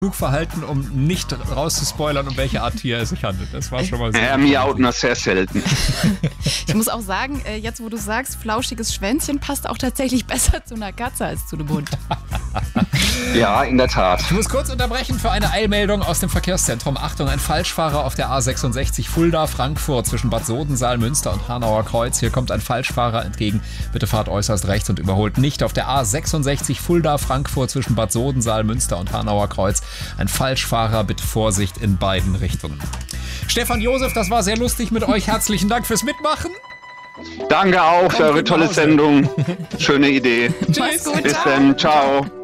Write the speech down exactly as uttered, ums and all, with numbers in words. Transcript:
genug verhalten, um nicht rauszuspoilern, um welche Art Tier es sich handelt. Das war schon mal sehr. Ja, miaut nur sehr selten. Ich muss auch sagen, jetzt wo du sagst, flauschiges Schwänzchen passt auch tatsächlich besser zu einer Katze als zu einem Hund. Ja, in der Tat. Ich muss kurz unterbrechen für eine Eilmeldung aus dem Verkehrszentrum. Achtung, ein Falschfahrer auf der A sechsundsechzig Fulda-Frankfurt zwischen Bad Sodensaal, Münster und Hanauer Kreuz. Hier kommt ein Falschfahrer entgegen. Bitte fahrt äußerst rechts und überholt nicht auf der A sechsundsechzig Fulda-Frankfurt zwischen Bad Sodensaal, Münster und Hanauer Kreuz. Ein Falschfahrer, bitte Vorsicht in beiden Richtungen. Stefan, Josef, das war sehr lustig mit euch. Herzlichen Dank fürs Mitmachen. Danke auch für eure tolle Sendung. Schöne Idee. Tschüss. Bis dann. Ciao.